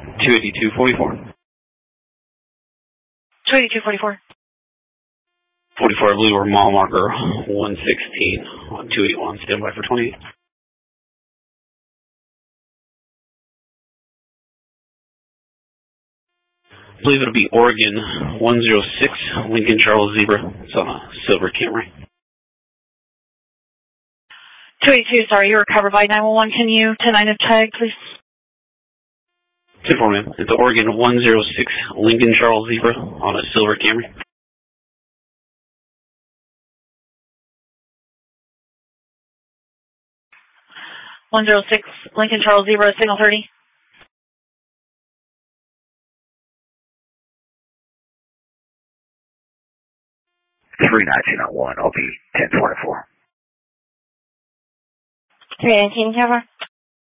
28244. 28244. 44, I believe we're mile marker 116 on 281. Stand by for 28. I believe it'll be Oregon 106, Lincoln Charles Zebra. It's on a silver Camry. 282, sorry, you were covered by 911. Can you 10-9 of tag, please? 10-4, ma'am. It's Oregon 106, Lincoln Charles Zebra on a silver Camry. 106, Lincoln Charles Zebra, signal 30. Three 1901, I'll be 1024. 319, cover.